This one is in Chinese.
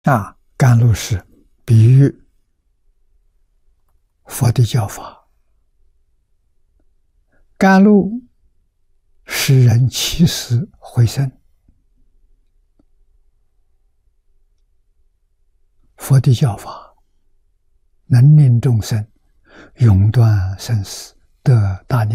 甘露是比喻佛的教法，甘露使人起死回生。佛的教法能令众生永断生死，得大涅